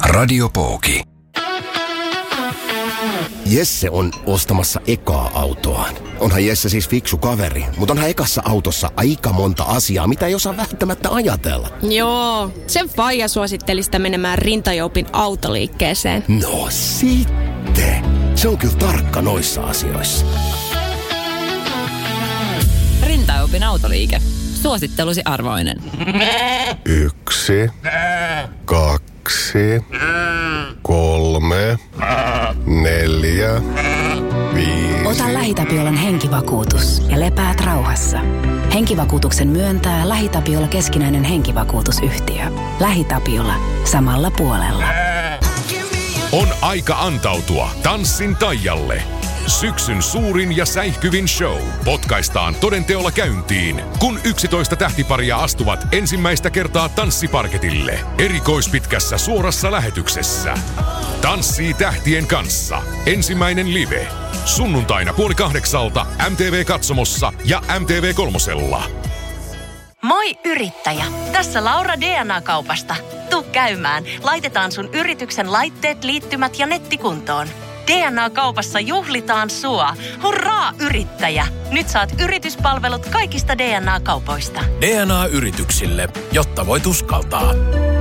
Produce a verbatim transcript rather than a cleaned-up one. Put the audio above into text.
Radiopooki. Jesse on ostamassa ekaa autoaan. Onhan Jesse siis fiksu kaveri, mutta onhan ekassa autossa aika monta asiaa, mitä ei osaa välttämättä ajatella. Joo, sen faija suositteli sitä menemään Rintajoupin autoliikkeeseen. No sitten. Se on kyllä tarkka noissa asioissa. Rintajoupin autoliike. Suosittelusi arvoinen. Yksi, kaksi, kolme, neljä, viisi. Ota LähiTapiolan henkivakuutus ja lepäät rauhassa. Henkivakuutuksen myöntää LähiTapiola keskinäinen henkivakuutusyhtiö. LähiTapiola. Samalla puolella. On aika antautua Tanssin taialle. Syksyn suurin ja säihkyvin show potkaistaan todenteolla käyntiin, kun yksitoista tähtiparia astuvat ensimmäistä kertaa tanssiparketille erikoispitkässä suorassa lähetyksessä. Tanssii tähtien kanssa. Ensimmäinen live. Sunnuntaina puoli kahdeksalta M T V-katsomossa ja M T V kolmosella. Moi yrittäjä! Tässä Laura D N A-kaupasta. Tuu käymään. Laitetaan sun yrityksen laitteet, liittymät ja netti kuntoon. D N A-kaupassa juhlitaan sua. Hurraa yrittäjä! Nyt saat yrityspalvelut kaikista D N A-kaupoista. D N A-yrityksille, jotta voit uskaltaa.